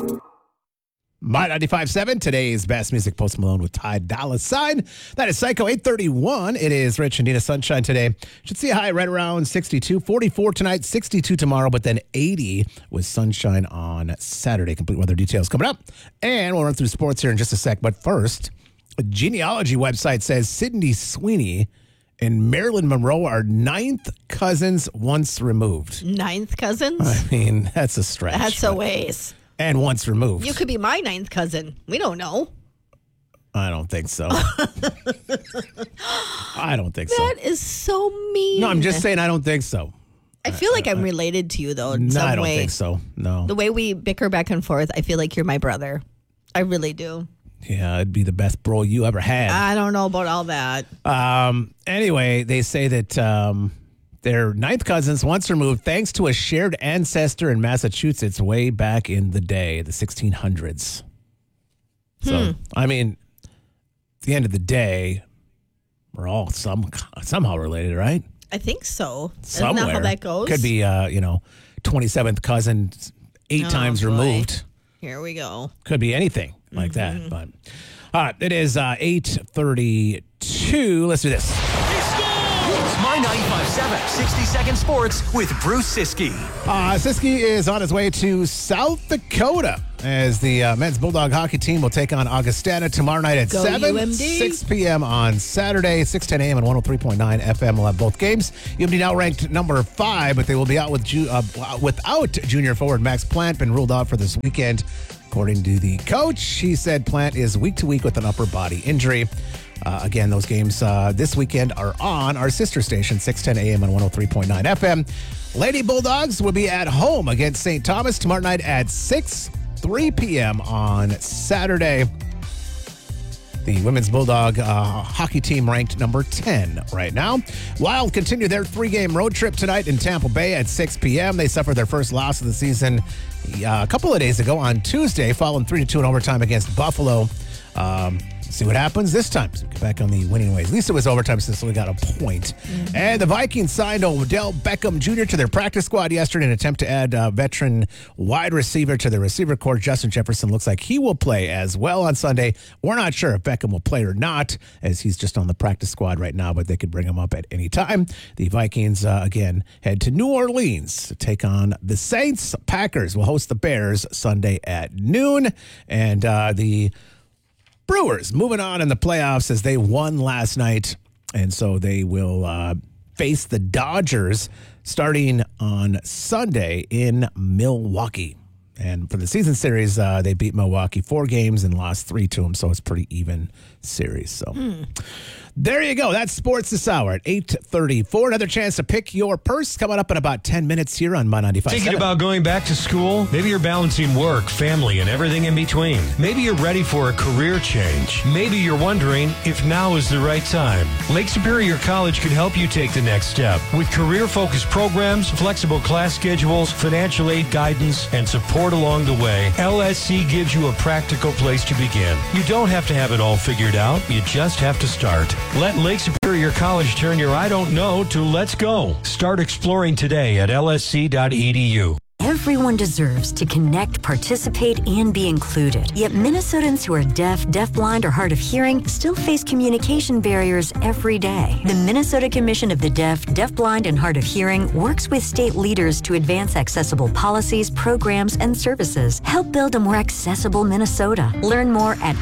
My 95.7, today's best music, Post Malone with Ty Dolla $ign. That is Psycho 831. It is Rich and Nina Sunshine today. Should see a high right around 62, 44 tonight, 62 tomorrow, but then 80 with sunshine on Saturday. Complete weather details coming up. And we'll run through sports here in just a sec. But first, a genealogy website says Sydney Sweeney and Marilyn Monroe are ninth cousins once removed. Ninth cousins? I mean, that's a stretch. That's a ways. And once removed. You could be my ninth cousin. We don't know. I don't think so. I don't think so. That is so mean. No, I'm just saying I don't think so. I feel like I'm related to you, though, in some way. No, I don't think so. No. The way we bicker back and forth, I feel like you're my brother. I really do. Yeah, it'd be the best bro you ever had. I don't know about all that. Anyway, they say that they're ninth cousins once removed thanks to a shared ancestor in Massachusetts way back in the day, the 1600s. So, I mean, at the end of the day, we're all somehow related, right? I think so. Somewhere. Isn't that how that goes? Could be, 27th cousin, eight times removed. Here we go. Could be anything like that. But it is 8:32. Let's do this. It's My 95.7 60-second sports with Bruce Siskey. Siskey is on his way to South Dakota as the men's Bulldog hockey team will take on Augustana tomorrow night at Go 7, UMD. 6 p.m. on Saturday, 6:10 a.m. and 103.9 FM will have both games. UMD now ranked number 5, but they will be out with without junior forward Max Plant, been ruled out for this weekend. According to the coach, he said Plant is week to week with an upper body injury. Again, those games this weekend are on our sister station, 6:10 a.m. and 103.9 FM. Lady Bulldogs will be at home against St. Thomas tomorrow night at 3 p.m. on Saturday. The women's Bulldog hockey team ranked number 10 right now. Wild continue their 3-game road trip tonight in Tampa Bay at 6 p.m. They suffered their first loss of the season a couple of days ago on Tuesday, following 3-2 in overtime against Buffalo. See what happens this time. So we get back on the winning ways. At least it was overtime since we got a point. And the Vikings signed Odell Beckham Jr. to their practice squad yesterday in an attempt to add a veteran wide receiver to the receiver corps. Justin Jefferson looks like he will play as well on Sunday. We're not sure if Beckham will play or not, as he's just on the practice squad right now, but they could bring him up at any time. The Vikings, again, head to New Orleans to take on the Saints. Packers will host the Bears Sunday at noon. And the Brewers moving on in the playoffs as they won last night, and so they will face the Dodgers starting on Sunday in Milwaukee. And for the season series, they beat Milwaukee 4 games and lost 3 to them, so it's a pretty even series. So there you go. That's sports this hour at 8:34. Another chance to pick your purse coming up in about 10 minutes here on My 95.7. Thinking about going back to school? Maybe you're balancing work, family, and everything in between. Maybe you're ready for a career change. Maybe you're wondering if now is the right time. Lake Superior College can help you take the next step. With career-focused programs, flexible class schedules, financial aid guidance, and support along the way, LSC gives you a practical place to begin. You don't have to have it all figured out. You just have to start. Let Lake Superior College turn your I don't know to let's go. Start exploring today at lsc.edu. Everyone deserves to connect, participate, and be included. Yet Minnesotans who are deaf, deafblind, or hard of hearing still face communication barriers every day. The Minnesota Commission of the Deaf, Deafblind, and Hard of Hearing works with state leaders to advance accessible policies, programs, and services. Help build a more accessible Minnesota. Learn more at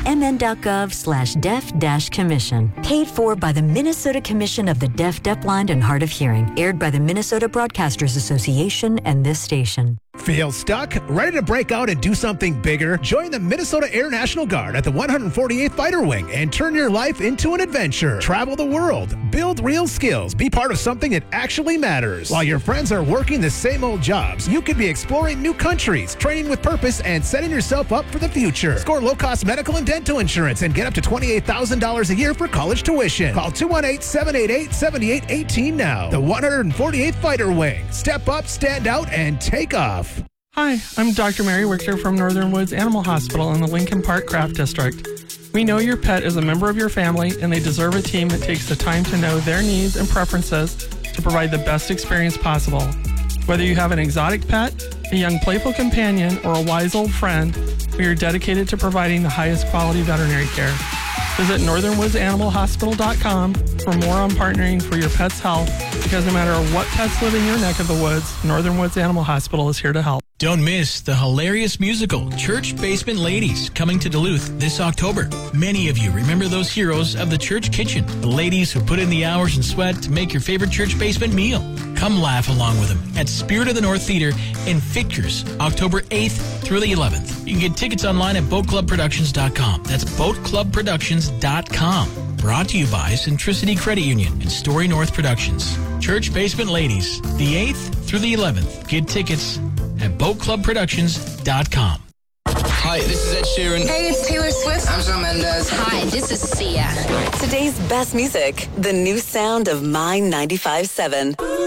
mn.gov/deaf-commission. Paid for by the Minnesota Commission of the Deaf, Deafblind, and Hard of Hearing. Aired by the Minnesota Broadcasters Association and this station. Feel stuck? Ready to break out and do something bigger? Join the Minnesota Air National Guard at the 148th Fighter Wing and turn your life into an adventure. Travel the world, build real skills, be part of something that actually matters. While your friends are working the same old jobs, you could be exploring new countries, training with purpose, and setting yourself up for the future. Score low-cost medical and dental insurance and get up to $28,000 a year for college tuition. Call 218-788-7818 now. The 148th Fighter Wing. Step up, stand out, and take off. Hi, I'm Dr. Mary Wichter from Northern Woods Animal Hospital in the Lincoln Park Craft District. We know your pet is a member of your family and they deserve a team that takes the time to know their needs and preferences to provide the best experience possible. Whether you have an exotic pet, a young playful companion, or a wise old friend, we are dedicated to providing the highest quality veterinary care. Visit northernwoodsanimalhospital.com for more on partnering for your pet's health, because no matter what pets live in your neck of the woods, Northern Woods Animal Hospital is here to help. Don't miss the hilarious musical Church Basement Ladies, coming to Duluth this October. Many of you remember those heroes of the church kitchen, the ladies who put in the hours and sweat to make your favorite church basement meal. Come laugh along with them at Spirit of the North Theater in Figures, October 8th through the 11th. You can get tickets online at boatclubproductions.com. That's boatclubproductions.com. Brought to you by Centricity Credit Union and Story North Productions. Church Basement Ladies, the 8th through the 11th. Get tickets at boatclubproductions.com. Hi, this is Ed Sheeran. Hey, it's Taylor Swift. I'm Shawn Mendes. Hi, this is Sia. Today's best music, the new sound of My 95.7.